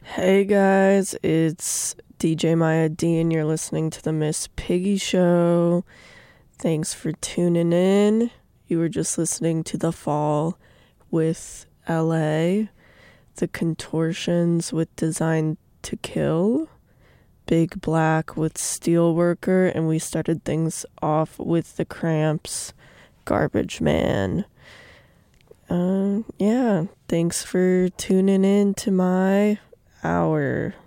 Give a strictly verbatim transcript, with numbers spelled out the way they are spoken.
Hey guys, it's D J Maya D and you're listening to the Miss Piggy Show. Thanks for tuning in. You were just listening to The Fall with L A, The Contortions with Designed to Kill, Big Black with Steelworker, and we started things off with The Cramps, Garbage Man. Uh, yeah, thanks for tuning in to my hour.